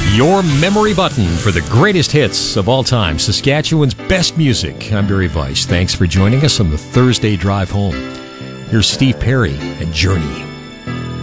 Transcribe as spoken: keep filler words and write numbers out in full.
Your memory button for the greatest hits of all time, Saskatchewan's best music. I'm Barry Weiss. Thanks for joining us on the Thursday drive home. Here's Steve Perry and Journey.